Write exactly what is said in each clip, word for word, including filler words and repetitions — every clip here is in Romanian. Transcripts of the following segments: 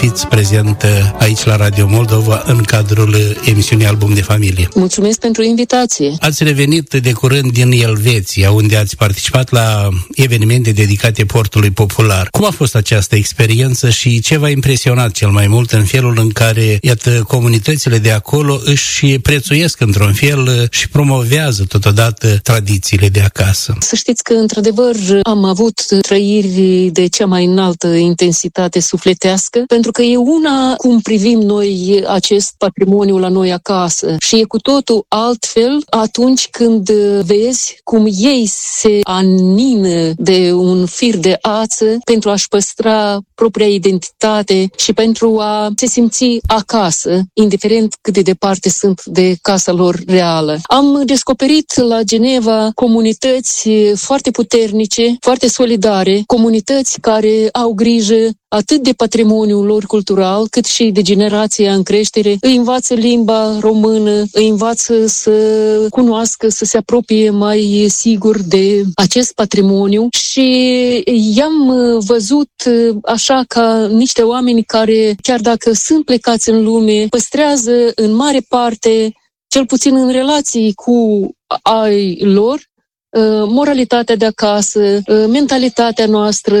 fiți prezentă aici la Radio Moldova în cadrul emisiunii Album de Familie. Mulțumesc pentru invitație. Ați revenit de curând din Elveția, unde ați participat la evenimente dedicate portului popular. Cum a fost această experiență și ce v-a impresionat cel mai mult în felul în care, iată, comunitățile de acolo își prețuiesc într-un fel și promovează totodată tradițiile de acasă? Să știți că, într-adevăr, am avut trăiri de cea mai înaltă intensitate sufletească, pentru că e una cum privim noi acest patrimoniu la noi acasă și e cu totul altfel atunci când vezi cum ei se anină de un fir de ață pentru a-și păstra propria identitate și pentru a se simți acasă, indiferent cât de departe sunt de casa lor reală. Am descoperit la Geneva comunități foarte puternice, foarte solidare, comunități care au grijă atât de patrimoniul lor cultural, cât și de generația în creștere. Îi învață limba română, îi învață să cunoască, să se apropie mai sigur de acest patrimoniu și i-am văzut așa ca niște oameni care, chiar dacă sunt plecați în lume, păstrează în mare parte, cel puțin în relații cu ai lor, moralitatea de acasă, mentalitatea noastră,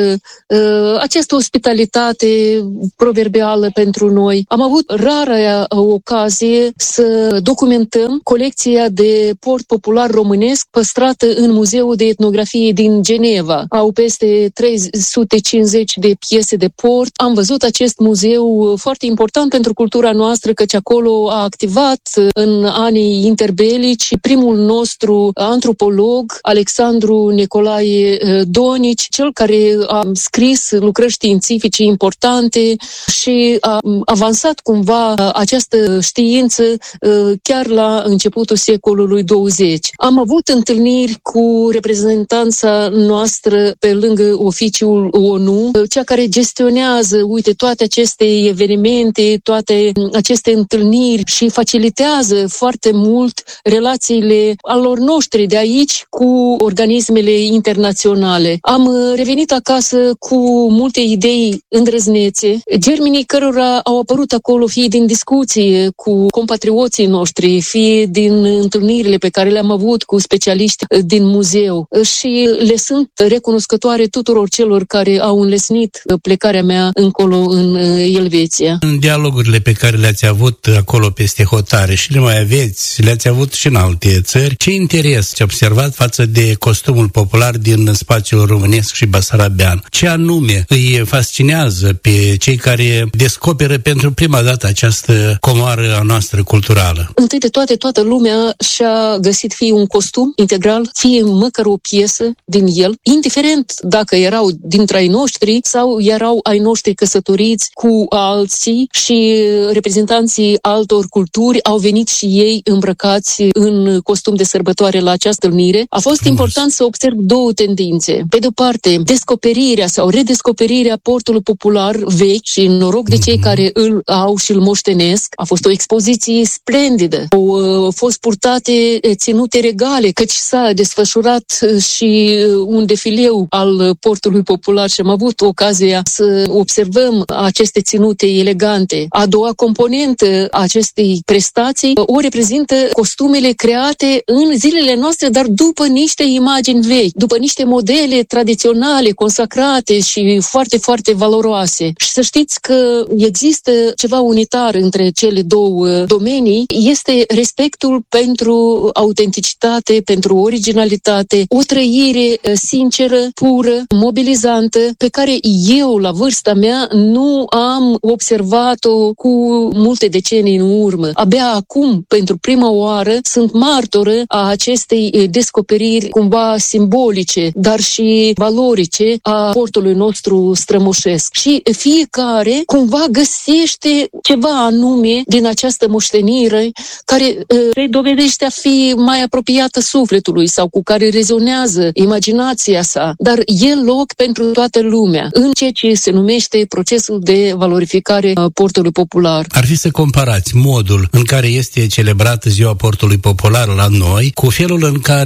această ospitalitate proverbială pentru noi. Am avut rara ocazie să documentăm colecția de port popular românesc păstrată în Muzeul de Etnografie din Geneva. Au peste trei sute cincizeci de piese de port. Am văzut acest muzeu foarte important pentru cultura noastră, căci acolo a activat în anii interbelici primul nostru antropolog, Alexandru Nicolae Donici, cel care a scris lucrări științifice importante și a avansat cumva această știință chiar la începutul secolului douăzeci. Am avut întâlniri cu reprezentanța noastră pe lângă oficiul O N U, cea care gestionează, uite, toate aceste evenimente, toate aceste întâlniri și facilitează foarte mult relațiile alor noștri de aici cu organismele internaționale. Am revenit acasă cu multe idei îndrăznețe, germenii cărora au apărut acolo fie din discuție cu compatrioții noștri, fie din întâlnirile pe care le-am avut cu specialiști din muzeu și le sunt recunoscătoare tuturor celor care au înlesnit plecarea mea încolo în Elveția. În dialogurile pe care le-ați avut acolo peste hotare și le mai aveți, le-ați avut și în alte țări, ce interes ce observat față de costumul popular din spațiul românesc și basarabean? Ce anume îi fascinează pe cei care descoperă pentru prima dată această comoară a noastră culturală? Întâi de toate, toată lumea și-a găsit fie un costum integral, fie măcar o piesă din el, indiferent dacă erau dintre ai noștri sau erau ai noștri căsătoriți cu alții și reprezentanții altor culturi au venit și ei îmbrăcați în costum de sărbătoare la această întâlnire. A fost Frumos. important să observ două tendințe. Pe de o parte, descoperirea sau redescoperirea portului popular vechi și noroc de cei mm-hmm. care îl au și îl moștenesc. A fost o expoziție splendidă. Au uh, fost purtate ținute regale, căci s-a desfășurat și un defileu al portului popular și am avut ocazia să observăm aceste ținute elegante. A doua componentă a acestei prestații o reprezintă costumele create în zilele noastre, dar după niște imagini vechi, după niște modele tradiționale, consacrate și foarte, foarte valoroase. Și să știți că există ceva unitar între cele două domenii, este respectul pentru autenticitate, pentru originalitate, o trăire sinceră, pură, mobilizantă, pe care eu, la vârsta mea, nu am observat-o cu multe decenii în urmă. Abia acum, pentru prima oară, sunt martoră a acestei descoperiri cumva simbolice, dar și valorice a portului nostru strămoșesc. Și fiecare cumva găsește ceva anume din această moștenire care se dovedește a fi mai apropiată sufletului sau cu care rezonează imaginația sa, dar e loc pentru toată lumea în ceea ce se numește procesul de valorificare a portului popular. Ar fi să comparați modul în care este celebrată ziua portului popular la noi cu felul în care alți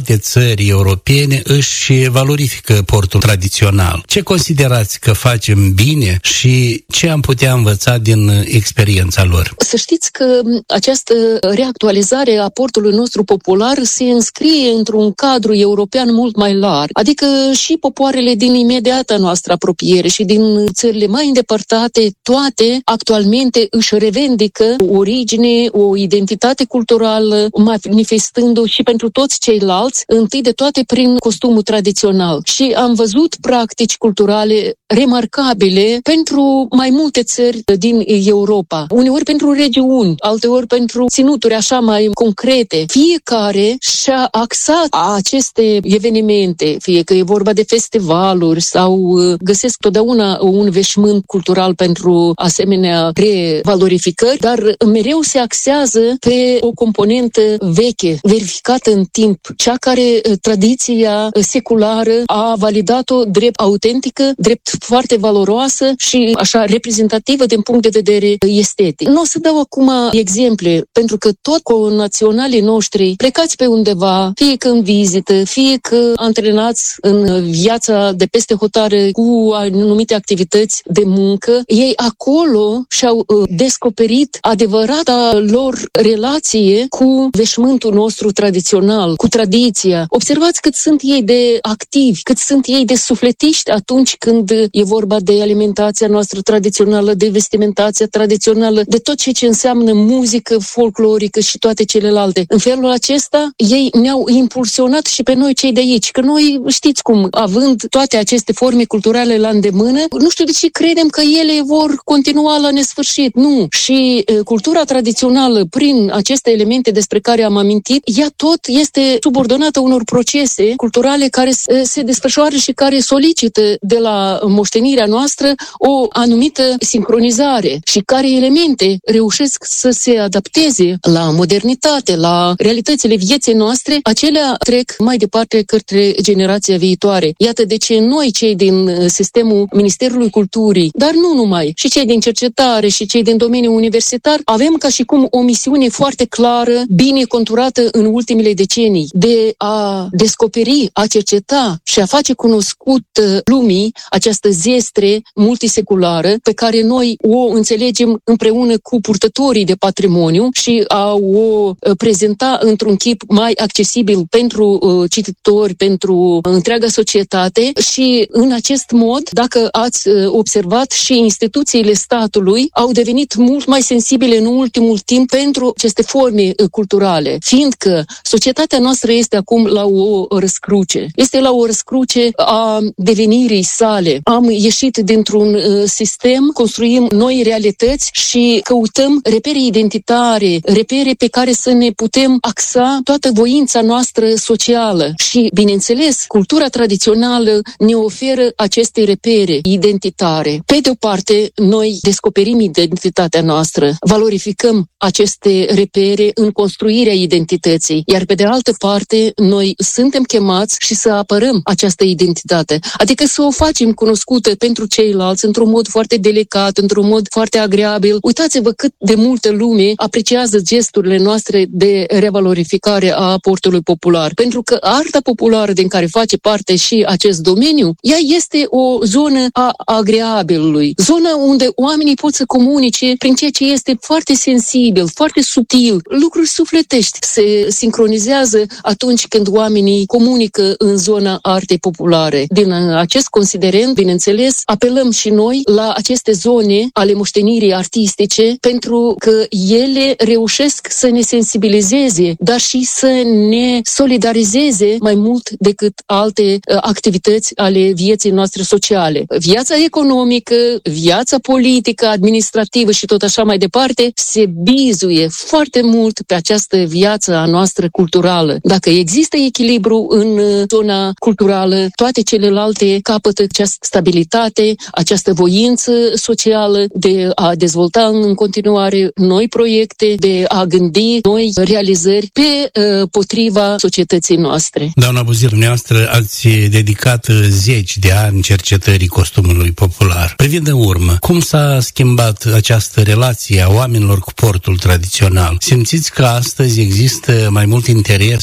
alte țări europene își valorifică portul tradițional. Ce considerați că facem bine și ce am putea învăța din experiența lor? Să știți că această reactualizare a portului nostru popular se înscrie într-un cadru european mult mai larg, adică și popoarele din imediata noastră apropiere și din țările mai îndepărtate, toate actualmente își revendică o origine, o identitate culturală, manifestându-o și pentru toți ceilalți, întâi de toate prin costumul tradițional. Și am văzut practici culturale remarcabile pentru mai multe țări din Europa, uneori pentru regiuni, alteori pentru ținuturi așa mai concrete. Fiecare și-a axat aceste evenimente, fie că e vorba de festivaluri sau găsesc totdeauna un veșmânt cultural pentru asemenea revalorificări, dar mereu se axează pe o componentă veche, verificată în timp, cea care tradiția seculară a validat-o drept autentică, drept foarte valoroasă și așa reprezentativă din punct de vedere estetic. Nu o să dau acum exemple, pentru că tot conaționalii noștri plecați pe undeva, fie că în vizită, fie că antrenați în viața de peste hotare cu anumite activități de muncă, ei acolo și-au uh, descoperit adevărata lor relație cu veșmântul nostru tradițional, cu tradiția. Observați cât sunt ei de activi, cât sunt ei de sufletiști atunci când e vorba de alimentația noastră tradițională, de vestimentația tradițională, de tot ce, ce înseamnă muzică folclorică și toate celelalte. În felul acesta, ei ne-au impulsionat și pe noi cei de aici, că noi, știți cum, având toate aceste forme culturale la îndemână, nu știu de ce credem că ele vor continua la nesfârșit. Nu. Și e, cultura tradițională, prin aceste elemente despre care am amintit, ea tot este subordonată unor procese culturale care se, se desfășoară și care solicită de la moștenirea noastră o anumită sincronizare și care elemente reușesc să se adapteze la modernitate, la realitățile vieții noastre, acelea trec mai departe către generația viitoare. Iată de ce noi, cei din sistemul Ministerului Culturii, dar nu numai, și cei din cercetare și cei din domeniul universitar, avem ca și cum o misiune foarte clară, bine conturată în ultimele decenii, de a descoperi, a cerceta și a face cunoscut lumii această zestre multiseculară pe care noi o înțelegem împreună cu purtătorii de patrimoniu și a o prezenta într-un chip mai accesibil pentru uh, cititori, pentru întreaga societate și în acest mod, dacă ați uh, observat, și instituțiile statului au devenit mult mai sensibile în ultimul timp pentru aceste forme uh, culturale, fiindcă societatea noastră este acum la o răscruce. Este la o răscruce a devenirii sale. Am ieșit dintr-un uh, sistem, construim noi realități și căutăm repere identitare, repere pe care să ne putem axa toată voința noastră socială. Și, bineînțeles, cultura tradițională ne oferă aceste repere identitare. Pe de o parte, noi descoperim identitatea noastră, valorificăm aceste repere în construirea identității, iar pe de altă parte, noi suntem chemați și să apărăm această identitate, adică să o facem cunoscută pentru ceilalți într-un mod foarte delicat, într-un mod foarte agreabil. Uitați-vă cât de multă lume apreciază gesturile noastre de revalorificare a portului popular, pentru că arta populară din care face parte și acest domeniu, ea este o zonă a agreabilului, zona unde oamenii pot să comunice prin ceea ce este foarte sensibil, foarte subtil, lucruri sufletești. Se sincronizează atunci când oamenii comunică în zona artei populare. Din acest considerent, bineînțeles, apelăm și noi la aceste zone ale moștenirii artistice, pentru că ele reușesc să ne sensibilizeze, dar și să ne solidarizeze mai mult decât alte uh, activități ale vieții noastre sociale. Viața economică, viața politică, administrativă și tot așa mai departe se bizuie foarte mult pe această viață a noastră culturală. Dacă există echilibru în uh, zona culturală, toate celelalte capătă această stabilitate, această voință socială de a dezvolta în continuare noi proiecte, de a gândi noi realizări pe uh, potriva societății noastre. Doamna Buzir, dumneavoastră ați dedicat zeci de ani cercetării costumului popular. Privind în urmă, cum s-a schimbat această relație a oamenilor cu portul tradițional? Simțiți că astăzi există mai mult interes și respect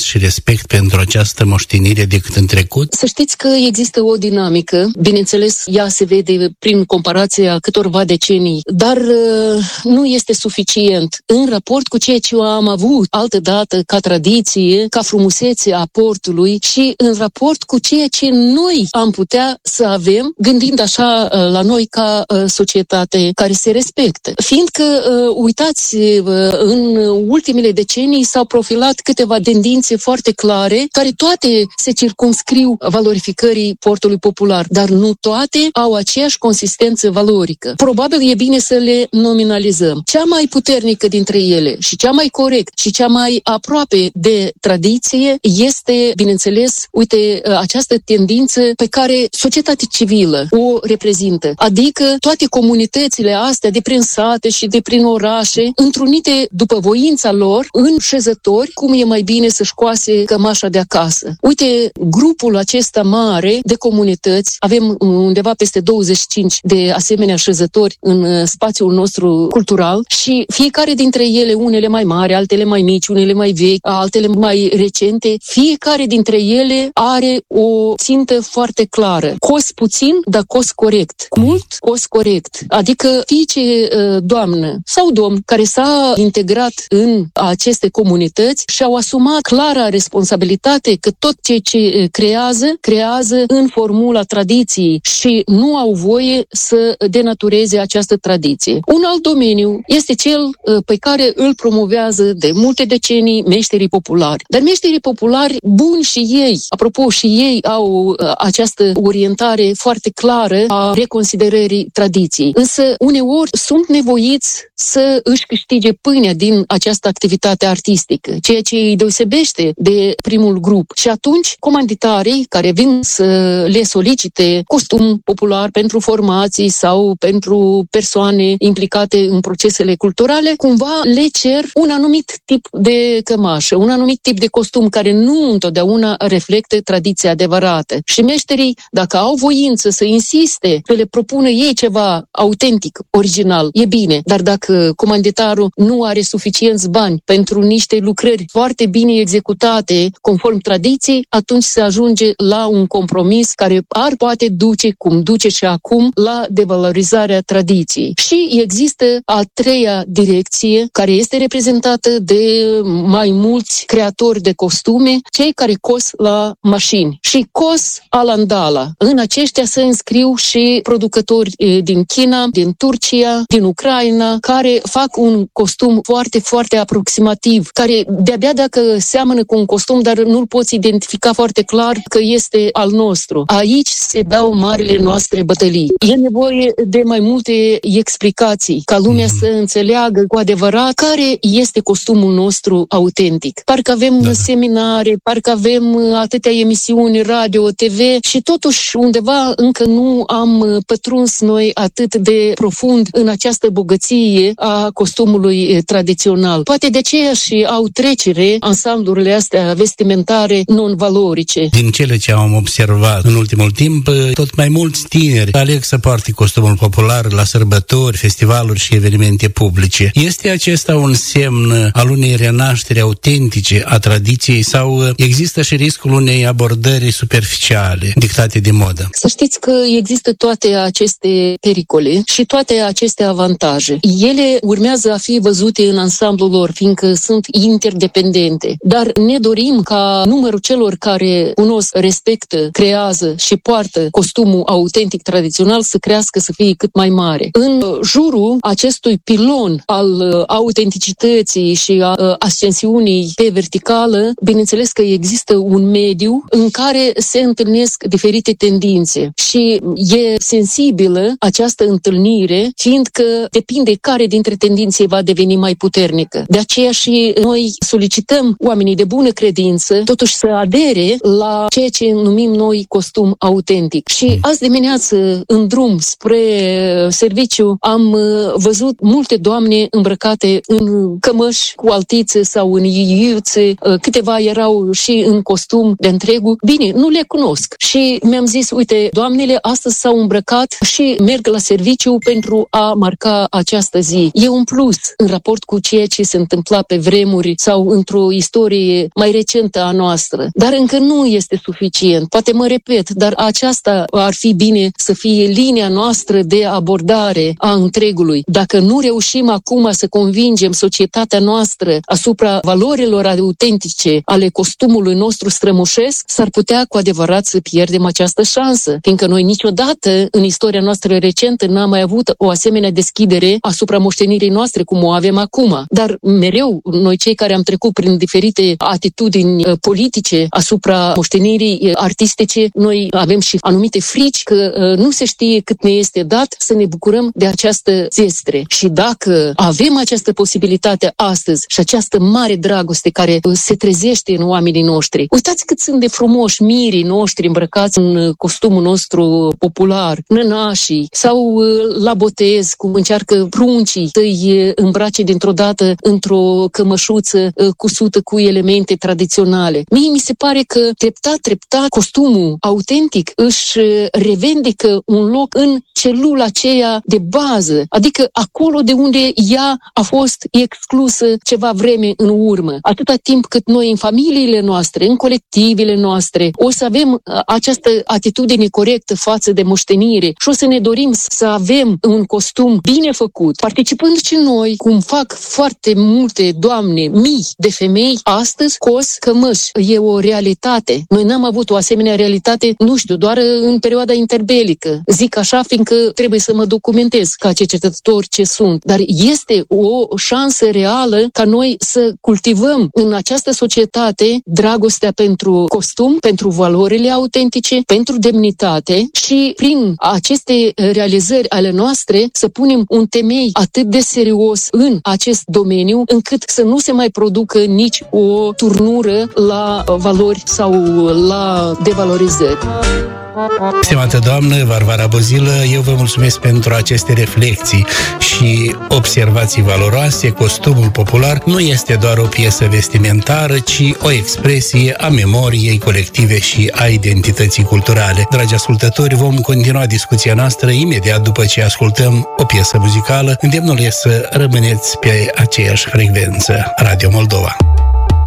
respect pentru această moștenire decât în trecut? Să știți că există o dinamică, bineînțeles, ea se vede prin comparația câtorva decenii, dar nu este suficient în raport cu ceea ce am avut altădată ca tradiție, ca frumusețe a portului și în raport cu ceea ce noi am putea să avem, gândind așa la noi ca societate care se respectă. Fiindcă, uitați, în ultimele decenii s-au profilat câteva tendințe foarte clare, care toate se circumscriu valorificării portului popular, dar nu toate au aceeași consistență valorică. Probabil e bine să le nominalizăm. Cea mai puternică dintre ele și cea mai corect și cea mai aproape de tradiție este, bineînțeles, uite, această tendință pe care societatea civilă o reprezintă. Adică toate comunitățile astea de prin sate și de prin orașe, întrunite după voința lor în șezători, cum e mai bine să-și coase cămașa de acasă. Uite, grupul acesta mare de comunități, avem undeva peste douăzeci și cinci de asemenea șezători în spațiul nostru cultural și fiecare dintre ele, unele mai mari, altele mai mici, unele mai vechi, altele mai recente, fiecare dintre ele are o țintă foarte clară. Cost puțin, dar cost corect. Mult, cost corect. Adică fiice doamnă sau domn care s-a integrat în aceste comunități și-au asumat clara responsabilitate că tot ceea ce creează, creează în formula tradiției și nu au voie să denatureze această tradiție. Un alt domeniu este cel pe care îl promovează de multe decenii meșterii populari. Dar meșterii populari buni și ei, apropo, și ei au această orientare foarte clară a reconsiderării tradiției. Însă uneori sunt nevoiți să își câștige pâinea din această activitate artistică, ceea ce îi deosebește de primul grup. Și atunci comanditarii care vin să le solicite costum popular pentru formații sau pentru persoane implicate în procesele culturale, cumva le cer un anumit tip de cămașă, un anumit tip de costum care nu întotdeauna reflectă tradiția adevărată. Și meșterii, dacă au voință să insiste, să le propună ei ceva autentic, original, e bine. Dar dacă comanditarul nu are suficienți bani pentru niște lucrări foarte bine executate, conform tradiției, atunci se ajunge la un compromis care ar poate duce, cum duce și acum, la devalorizarea tradiției. Și există a treia direcție, care este reprezentată de mai mulți creatori de costume, cei care cos la mașini. Și cos alandala. În aceștia se înscriu și producători din China, din Turcia, din Ucraina, care fac un costum foarte, foarte aproximativ, care de-abia dacă seamănă cu un costum, dar nu-l poți identifica foarte clar că este al nostru. Aici se dau marile noastre bătălii. E nevoie de mai multe explicații, ca lumea mm. să înțeleagă cu adevărat care este costumul nostru autentic. Parcă avem da. seminare, parcă avem atâtea emisiuni radio, T V și totuși undeva încă nu am pătruns noi atât de profund în această bogăție a costumului tradițional. Poate de aceea și au trecere ansamblurile astea vestimentare non-valorice. Din cele ce am observat în ultimul timp, tot mai mulți tineri aleg să poarte costumul popular la sărbători, festivaluri și evenimente publice. Este acesta un semn al unei renașteri autentice a tradiției sau există și riscul unei abordări superficiale, dictate de modă? Să știți că există toate aceste pericole și toate aceste avantaje. Ele urmează a fi văzute în ansamblul lor, fiindcă sunt interdependente. Dar ne dorim ca numărul celor care cunosc, respectă, creează și poartă costumul autentic tradițional să crească, să fie cât mai mare. În jurul acestui pilon al autenticității și a ascensiunii pe verticală, bineînțeles că există un mediu în care se întâlnesc diferite tendințe și e sensibilă această întâlnire, fiindcă depinde care dintre tendințe va deveni mai puternică. De aceea și noi solicităm oamenii de bună credință totuși să adere la ceea ce numim noi costum autentic. Și azi dimineață, în drum spre serviciu, am văzut multe doamne îmbrăcate în cămăși cu altițe sau în iuțe, câteva erau și în costum de întregul. Bine, nu le cunosc. Și mi-am zis, uite, doamnele astăzi s-au îmbrăcat și merg la serviciu pentru a marca această zi. E un plus în raport cu ceea ce se întâmpla pe vremuri sau într-o istorie mai recentă a noastră, dar încă nu este suficient. Poate mă repet, dar aceasta ar fi bine să fie linia noastră de abordare a întregului. Dacă nu reușim acum să convingem societatea noastră asupra valorilor autentice ale costumului nostru strămoșesc, s-ar putea cu adevărat să pierdem această șansă, fiindcă noi niciodată în istoria noastră recentă n-am mai avut o asemenea deschidere asupra moștenirii noastre cum o avem acum. Dar mereu, noi cei care am trecut prin diferite atitudini politice asupra moștenirii artistice, noi avem și anumite frici că nu se știe cât ne este dat să ne bucurăm de această zestre. Și dacă avem această posibilitate astăzi și această mare dragoste care se trezește în oamenii noștri, uitați cât sunt de frumoși mirii noștri îmbrăcați în costumul nostru popular, nănașii, sau la botez, cum încearcă pruncii să-i îmbrace dintr-o dată într-o cămășuță cusută cu elemente tradiționale. Mie mi se pare că treptat, treptat, costumul autentic își revendică un loc în celula aceea de bază, adică acolo de unde ea a fost exclusă ceva vreme în urmă. Atâta timp cât noi în familiile noastre, în colectivele noastre, o să avem această atitudine corectă față de moștenire și o să ne dorim să avem un costum bine făcut, participând și noi, cum fac foarte multe doamne, mii de femei, astăzi cos cămăși. E o realitate. Noi n-am avut o asemenea realitate, nu știu, doar în perioada interbelică. Zic așa, fiindcă trebuie să mă documentez ca cercetător ce sunt. Dar este o șansă reală ca noi să cultivăm în această societate dragostea pentru costum, pentru valorile autentice, pentru demnitate și prin aceste realizări ale noastre să punem un temei atât de serios în acest domeniu încât să nu se mai producă nici o turnură la valori sau la devalorizări. Stimată doamnă Varvara Bozilă, eu vă mulțumesc pentru aceste reflexii și observații valoroase. Costumul popular nu este doar o piesă vestimentară, ci o expresie a memoriei colective și a identității culturale. Dragi ascultători, vom continua discuția noastră imediat după ce ascultăm o piesă muzicală. Îndemnul este să rămâneți pe aceeași frecvență. Radio Moldova.